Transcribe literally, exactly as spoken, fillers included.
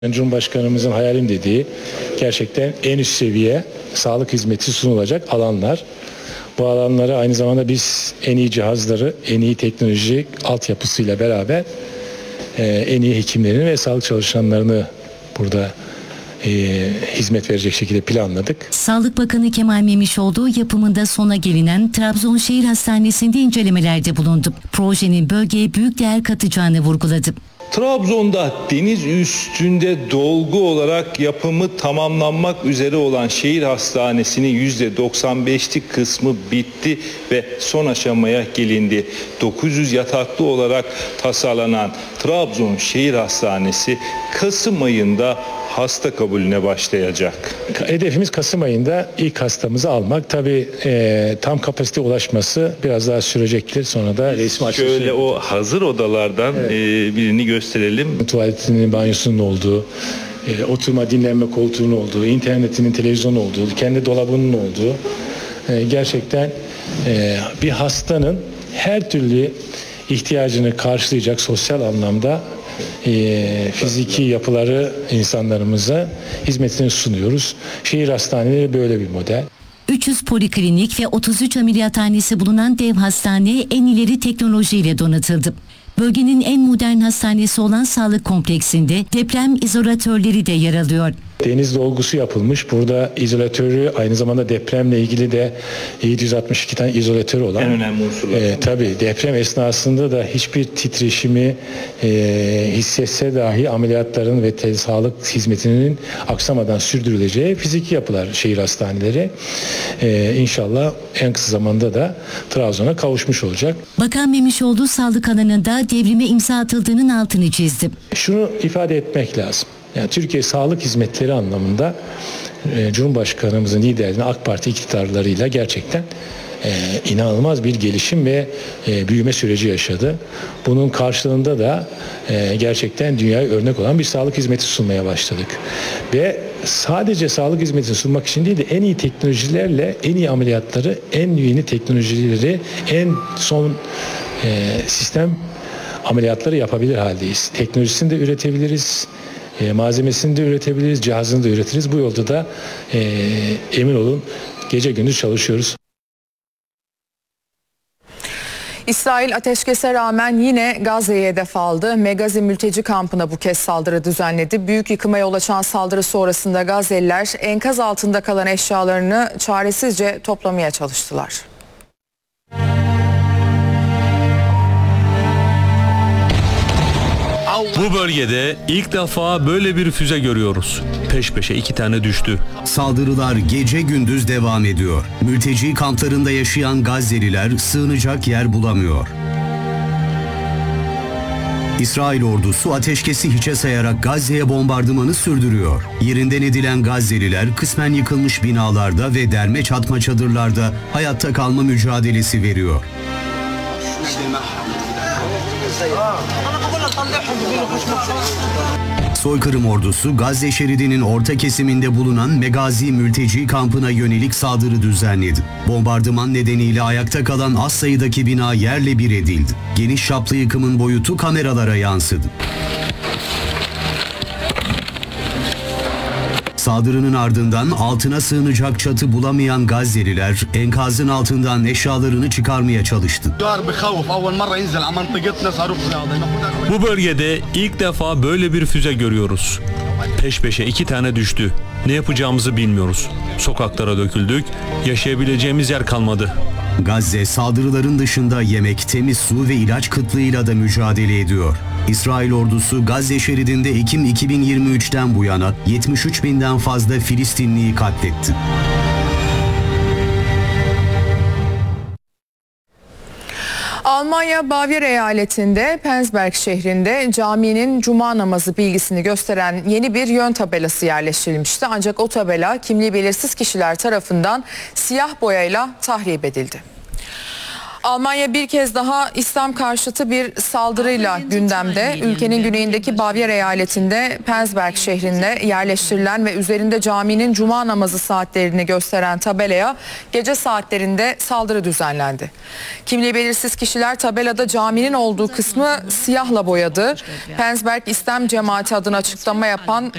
Cumhurbaşkanımızın hayalim dediği gerçekten en üst seviye sağlık hizmeti sunulacak alanlar. Bu alanları aynı zamanda biz en iyi cihazları, en iyi teknoloji altyapısıyla beraber e, en iyi hekimlerini ve sağlık çalışanlarını burada e, hizmet verecek şekilde planladık. Sağlık Bakanı Kemal Memişoğlu yapımında sona gelinen Trabzon Şehir Hastanesi'nde incelemelerde bulundu. Projenin bölgeye büyük değer katacağını vurguladı. Trabzon'da deniz üstünde dolgu olarak yapımı tamamlanmak üzere olan şehir hastanesinin yüzde doksan beşlik kısmı bitti ve son aşamaya gelindi. dokuz yüz yataklı olarak tasarlanan Trabzon Şehir Hastanesi Kasım ayında hasta kabulüne başlayacak. Hedefimiz Kasım ayında ilk hastamızı almak. Tabii e, tam kapasite ulaşması biraz daha sürecektir. Sonra da resmi açılışı. Şöyle o hazır odalardan evet. e, birini gösterelim. Tuvaletinin, banyosunun olduğu, e, oturma dinlenme koltuğunun olduğu, internetinin, televizyonun olduğu, kendi dolabının olduğu e, gerçekten e, bir hastanın her türlü ihtiyacını karşılayacak sosyal anlamda e, fiziki yapıları insanlarımıza hizmetini sunuyoruz. Şehir hastaneleri böyle bir model. üç yüz poliklinik ve otuz üç ameliyathanesi bulunan dev hastane en ileri teknolojiyle donatıldı. Bölgenin en modern hastanesi olan sağlık kompleksinde deprem izolatörleri de yer alıyor. Deniz dolgusu yapılmış. Burada izolatörü aynı zamanda depremle ilgili de yedi yüz altmış iki tane izolatör olan. En önemli unsurlar. E, tabii deprem esnasında da hiçbir titreşimi e, hissetse dahi ameliyatların ve te, sağlık hizmetinin aksamadan sürdürüleceği fiziki yapılar şehir hastaneleri. E, İnşallah en kısa zamanda da Trabzon'a kavuşmuş olacak. Bakan Memişoğlu sağlık alanında devrime imza atıldığının altını çizdi. Şunu ifade etmek lazım. Yani Türkiye sağlık hizmetleri anlamında e, Cumhurbaşkanımızın liderliğinde AK Parti iktidarlarıyla gerçekten e, inanılmaz bir gelişim ve e, büyüme süreci yaşadı. Bunun karşılığında da e, gerçekten dünyaya örnek olan bir sağlık hizmeti sunmaya başladık. Ve sadece sağlık hizmetini sunmak için değil de en iyi teknolojilerle en iyi ameliyatları, en yeni teknolojileri, en son e, sistem ameliyatları yapabilir haldeyiz. Teknolojisini de üretebiliriz. E, malzemesini de üretebiliriz, cihazını da üretiriz. Bu yolda da e, emin olun gece gündüz çalışıyoruz. İsrail ateşkese rağmen yine Gazze'ye hedef aldı. Megazi mülteci kampına bu kez saldırı düzenledi. Büyük yıkıma yol açan saldırı sonrasında Gazze'liler enkaz altında kalan eşyalarını çaresizce toplamaya çalıştılar. Bu bölgede ilk defa böyle bir füze görüyoruz. Peş peşe iki tane düştü. Saldırılar gece gündüz devam ediyor. Mülteci kamplarında yaşayan Gazze'liler sığınacak yer bulamıyor. İsrail ordusu ateşkesi hiçe sayarak Gazze'ye bombardımanı sürdürüyor. Yerinden edilen Gazze'liler kısmen yıkılmış binalarda ve derme çatma çadırlarda hayatta kalma mücadelesi veriyor. Soykırım ordusu Gazze şeridinin orta kesiminde bulunan Megazi mülteci kampına yönelik saldırı düzenledi. Bombardıman nedeniyle ayakta kalan az sayıdaki bina yerle bir edildi. Geniş çaplı yıkımın boyutu kameralara yansıdı. Saldırının ardından altına sığınacak çatı bulamayan Gazze'liler enkazın altından eşyalarını çıkarmaya çalıştı. Bu bölgede ilk defa böyle bir füze görüyoruz. Peş peşe iki tane düştü. Ne yapacağımızı bilmiyoruz. Sokaklara döküldük, yaşayabileceğimiz yer kalmadı. Gazze saldırıların dışında yemek, temiz su ve ilaç kıtlığıyla da mücadele ediyor. İsrail ordusu Gazze şeridinde Ekim iki bin yirmi üçten bu yana yetmiş üç binden fazla Filistinliyi katletti. Almanya Bavyera eyaletinde Penzberg şehrinde caminin cuma namazı bilgisini gösteren yeni bir yön tabelası yerleştirilmişti. Ancak o tabela kimliği belirsiz kişiler tarafından siyah boyayla tahrip edildi. Almanya bir kez daha İslam karşıtı bir saldırıyla gündemde. Ülkenin güneyindeki Bavyera eyaletinde Penzberg şehrinde yerleştirilen ve üzerinde caminin cuma namazı saatlerini gösteren tabelaya gece saatlerinde saldırı düzenlendi. Kimliği belirsiz kişiler tabelada caminin olduğu kısmı siyahla boyadı. Penzberg İslam Cemaati adına açıklama yapan